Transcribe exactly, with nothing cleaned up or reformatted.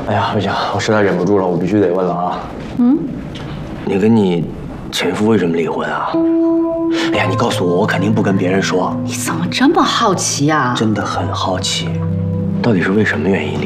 哎呀，不行，我实在忍不住了，我必须得问了啊。 嗯， 你跟你前夫为什么离婚啊？哎呀，你告诉我，我肯定不跟别人说。 你怎么这么好奇呀？ 真的很好奇，到底是为什么原因离？